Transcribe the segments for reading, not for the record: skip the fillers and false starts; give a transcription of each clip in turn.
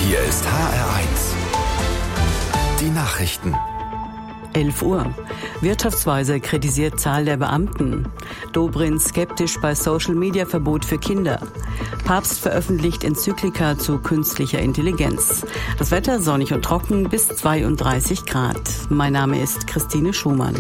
Hier ist HR1. Die Nachrichten. 11 Uhr. Wirtschaftsweise kritisiert Zahl der Beamten. Dobrindt skeptisch bei Social-Media-Verbot für Kinder. Papst veröffentlicht Enzyklika zu künstlicher Intelligenz. Das Wetter sonnig und trocken bis 32 Grad. Mein Name ist Christine Schumann.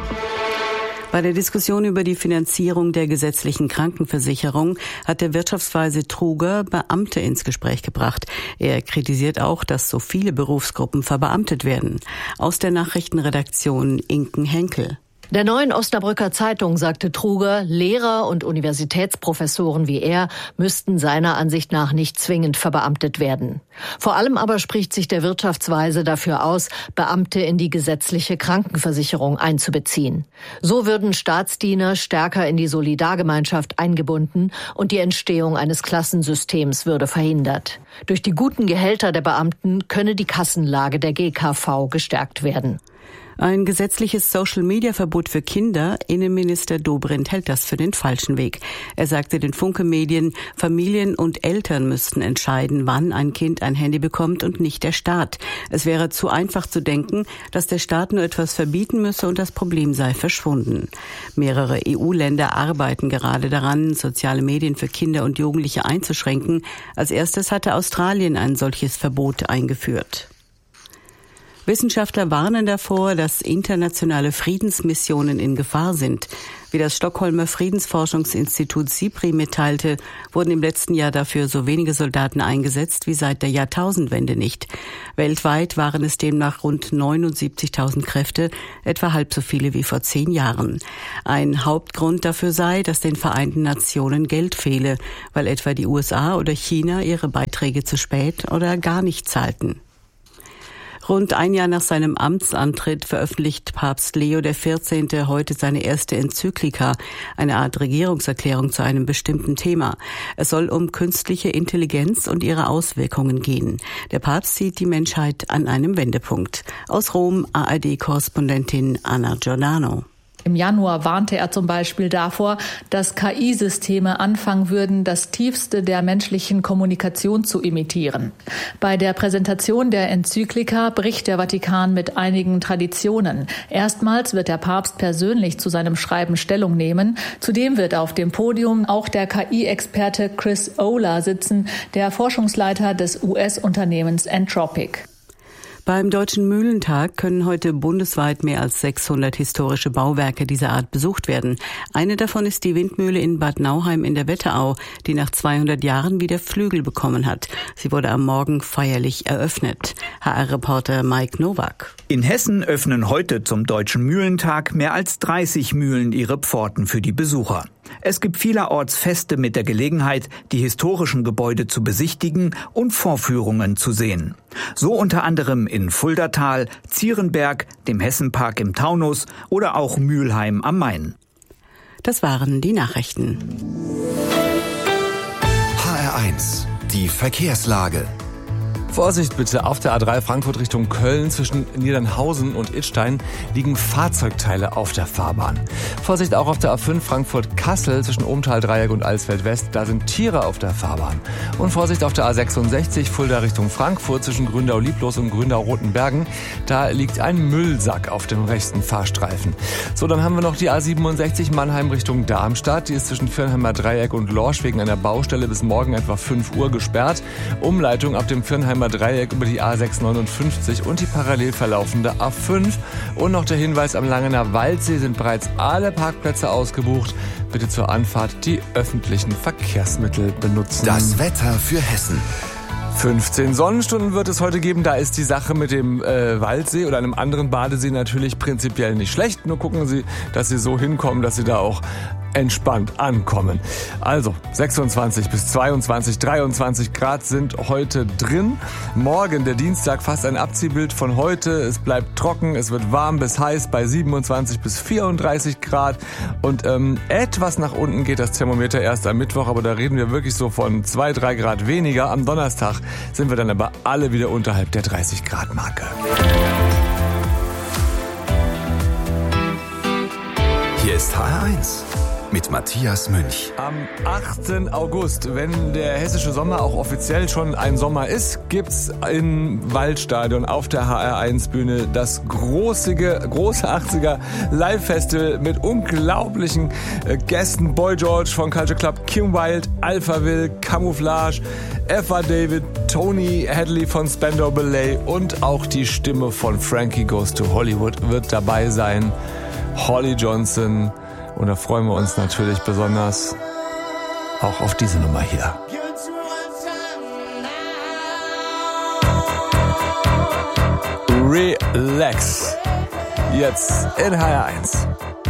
Bei der Diskussion über die Finanzierung der gesetzlichen Krankenversicherung hat der Wirtschaftsweise Truger Beamte ins Gespräch gebracht. Er kritisiert auch, dass so viele Berufsgruppen verbeamtet werden. Aus der Nachrichtenredaktion Inken Henkel. Der Neuen Osnabrücker Zeitung sagte Truger, Lehrer und Universitätsprofessoren wie er müssten seiner Ansicht nach nicht zwingend verbeamtet werden. Vor allem aber spricht sich der Wirtschaftsweise dafür aus, Beamte in die gesetzliche Krankenversicherung einzubeziehen. So würden Staatsdiener stärker in die Solidargemeinschaft eingebunden und die Entstehung eines Klassensystems würde verhindert. Durch die guten Gehälter der Beamten könne die Kassenlage der GKV gestärkt werden. Ein gesetzliches Social-Media-Verbot für Kinder, Innenminister Dobrindt hält das für den falschen Weg. Er sagte den Funke-Medien, Familien und Eltern müssten entscheiden, wann ein Kind ein Handy bekommt und nicht der Staat. Es wäre zu einfach zu denken, dass der Staat nur etwas verbieten müsse und das Problem sei verschwunden. Mehrere EU-Länder arbeiten gerade daran, soziale Medien für Kinder und Jugendliche einzuschränken. Als erstes hatte Australien ein solches Verbot eingeführt. Wissenschaftler warnen davor, dass internationale Friedensmissionen in Gefahr sind. Wie das Stockholmer Friedensforschungsinstitut SIPRI mitteilte, wurden im letzten Jahr dafür so wenige Soldaten eingesetzt wie seit der Jahrtausendwende nicht. Weltweit waren es demnach rund 79.000 Kräfte, etwa halb so viele wie vor 10 Jahren. Ein Hauptgrund dafür sei, dass den Vereinten Nationen Geld fehle, weil etwa die USA oder China ihre Beiträge zu spät oder gar nicht zahlten. Rund ein Jahr nach seinem Amtsantritt veröffentlicht Papst Leo XIV. Heute seine erste Enzyklika, eine Art Regierungserklärung zu einem bestimmten Thema. Es soll um künstliche Intelligenz und ihre Auswirkungen gehen. Der Papst sieht die Menschheit an einem Wendepunkt. Aus Rom ARD-Korrespondentin Anna Giordano. Im Januar warnte er zum Beispiel davor, dass KI-Systeme anfangen würden, das Tiefste der menschlichen Kommunikation zu imitieren. Bei der Präsentation der Enzyklika bricht der Vatikan mit einigen Traditionen. Erstmals wird der Papst persönlich zu seinem Schreiben Stellung nehmen. Zudem wird auf dem Podium auch der KI-Experte Chris Olah sitzen, der Forschungsleiter des US-Unternehmens Anthropic. Beim Deutschen Mühlentag können heute bundesweit mehr als 600 historische Bauwerke dieser Art besucht werden. Eine davon ist die Windmühle in Bad Nauheim in der Wetterau, die nach 200 Jahren wieder Flügel bekommen hat. Sie wurde am Morgen feierlich eröffnet. HR-Reporter Mike Nowak. In Hessen öffnen heute zum Deutschen Mühlentag mehr als 30 Mühlen ihre Pforten für die Besucher. Es gibt vielerorts Feste mit der Gelegenheit, die historischen Gebäude zu besichtigen und Vorführungen zu sehen. So unter anderem in Fuldatal, Zierenberg, dem Hessenpark im Taunus oder auch Mülheim am Main. Das waren die Nachrichten. HR1, die Verkehrslage. Vorsicht bitte, auf der A3 Frankfurt Richtung Köln zwischen Niedernhausen und Idstein liegen Fahrzeugteile auf der Fahrbahn. Vorsicht auch auf der A5 Frankfurt-Kassel zwischen Ohmtal-Dreieck und Alsfeld-West, da sind Tiere auf der Fahrbahn. Und Vorsicht auf der A66 Fulda Richtung Frankfurt zwischen Gründau-Lieblos und Gründau-Rotenbergen, da liegt ein Müllsack auf dem rechten Fahrstreifen. So, dann haben wir noch die A67 Mannheim Richtung Darmstadt, die ist zwischen Viernheimer Dreieck und Lorsch wegen einer Baustelle bis morgen etwa 5 Uhr gesperrt. Umleitung ab dem Viernheimer Dreieck über die A659 und die parallel verlaufende A5. Und noch der Hinweis, am Langener Waldsee sind bereits alle Parkplätze ausgebucht. Bitte zur Anfahrt die öffentlichen Verkehrsmittel benutzen. Das Wetter für Hessen. 15 Sonnenstunden wird es heute geben. Da ist die Sache mit dem Waldsee oder einem anderen Badesee natürlich prinzipiell nicht schlecht. Nur gucken Sie, dass Sie so hinkommen, dass Sie da auch entspannt ankommen. Also 26 bis 22, 23 Grad sind heute drin. Morgen, der Dienstag, fast ein Abziehbild von heute. Es bleibt trocken, es wird warm bis heiß bei 27 bis 34 Grad. Und etwas nach unten geht das Thermometer erst am Mittwoch, aber da reden wir wirklich so von 2-3 Grad weniger. Am Donnerstag sind wir dann aber alle wieder unterhalb der 30 Grad Marke. Hier ist HR1. mit Matthias Münch. Am 8. August, wenn der hessische Sommer auch offiziell schon ein Sommer ist, gibt's im Waldstadion auf der HR1-Bühne das große 80er Live-Festival mit unglaublichen Gästen. Boy George von Culture Club, Kim Wilde, Alphaville, Camouflage, Eva David, Tony Hadley von Spandau Ballet und auch die Stimme von Frankie Goes to Hollywood wird dabei sein. Holly Johnson. Und da freuen wir uns natürlich besonders auch auf diese Nummer hier. Relax. Jetzt in HR1.